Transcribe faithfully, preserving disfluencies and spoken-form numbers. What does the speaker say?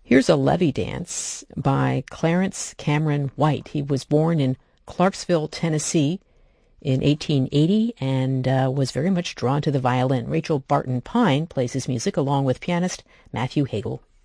Here's a levee dance by Clarence Cameron White. He was born in Clarksville, Tennessee in eighteen eighty and uh, was very much drawn to the violin. Rachel Barton Pine plays his music along with pianist Matthew Hagel.